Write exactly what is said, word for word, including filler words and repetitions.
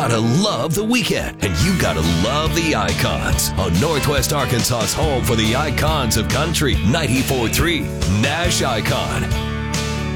gotta love the weekend, and you gotta love the Icons on Northwest Arkansas's home for the icons of country. ninety-four point three Nash Icon.